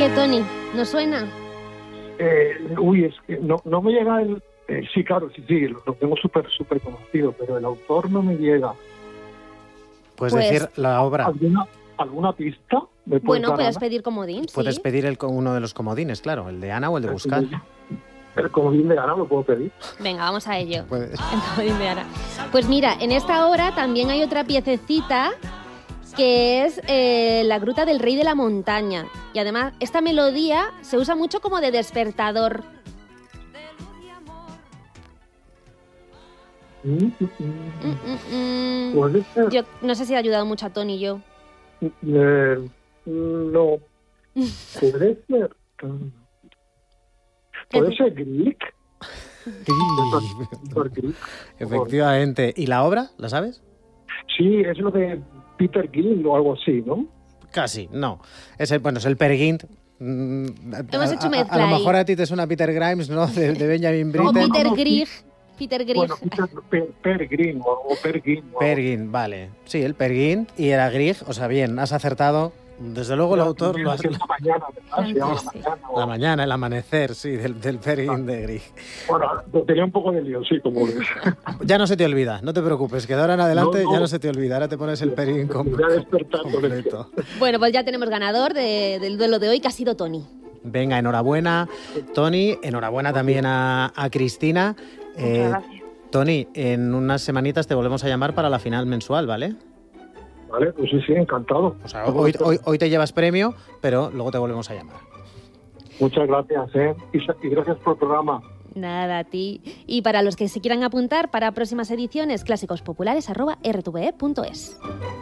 ver, Tony, ¿nos suena? Es que no me llega el... sí, claro, sí, lo tengo súper conocido, pero el autor no me llega. Puedes decir la obra. ¿Alguna pista? Bueno, puedes pedir comodín, Puedes sí. pedir uno de los comodines, claro, el de Ana o el de Buscar. El comodín de Ana lo puedo pedir. Venga, vamos a ello. Puedes. El comodín de Ana. Pues mira, en esta obra también hay otra piececita que es La Gruta del Rey de la Montaña. Y además, esta melodía se usa mucho como de despertador. ¿Puede ser? Yo no sé si ha ayudado mucho a Tony y yo. No. ¿Puede ser? ¿Puede ser Grieg? Efectivamente. ¿Y la obra? ¿La sabes? Sí, es lo de Peter Grieg o algo así, ¿no? Casi, no. Es el Peer Gynt. Hemos hecho mezcla a lo ahí. mejor a ti te suena Peter Grimes, ¿no? De Benjamin O Britten. Peter Grieg. Peter Grieg. Bueno, Peer Gynt o Peer Gynt. Peer Gynt, vale. Sí, el Peer Gynt y era Grieg. O sea, bien, has acertado. Desde luego el autor lo has... La mañana, ¿verdad? Se llama La mañana, el amanecer, sí, del Peer Gynt de Grieg. Bueno, tenía un poco de lío, sí, como ves. Ya no se te olvida, no te preocupes, que de ahora en adelante No. ya no se te olvida. Ahora te pones el Peer Gynt completo. Bueno, pues ya tenemos ganador del duelo de hoy, que ha sido Tony. Venga, enhorabuena, Tony. Enhorabuena también a Cristina. Muchas gracias. Tony, en unas semanitas te volvemos a llamar para la final mensual, ¿vale? Vale, pues sí, encantado. O sea, hoy te llevas premio, pero luego te volvemos a llamar. Muchas gracias, y gracias por el programa. Nada, a ti. Y para los que se quieran apuntar para próximas ediciones, clásicospopulares@rtve.es.